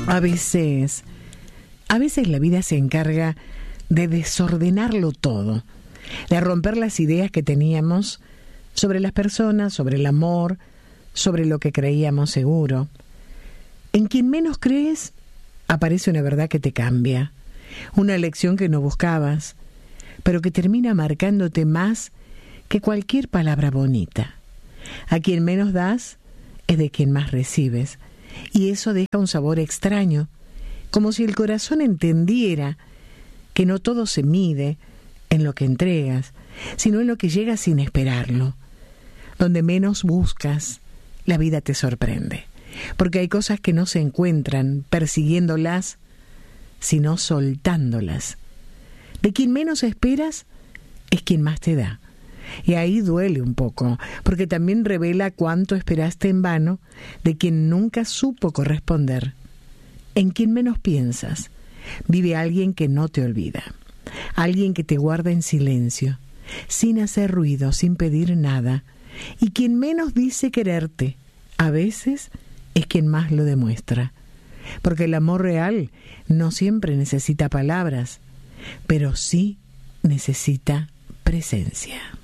A veces la vida se encarga de desordenarlo todo, de romper las ideas que teníamos sobre las personas, sobre el amor, sobre lo que creíamos seguro. En quien menos crees, aparece una verdad que te cambia, una lección que no buscabas, pero que termina marcándote más que cualquier palabra bonita. A quien menos das, es de quien más recibes, y eso deja un sabor extraño, como si el corazón entendiera que no todo se mide en lo que entregas, sino en lo que llega sin esperarlo. Donde menos buscas, la vida te sorprende, porque hay cosas que no se encuentran persiguiéndolas, sino soltándolas. De quien menos esperas, es quien más te da. Y ahí duele un poco, porque también revela cuánto esperaste en vano de quien nunca supo corresponder. En quien menos piensas, vive alguien que no te olvida, alguien que te guarda en silencio, sin hacer ruido, sin pedir nada, y quien menos dice quererte, a veces es quien más lo demuestra, porque el amor real no siempre necesita palabras, pero sí necesita presencia.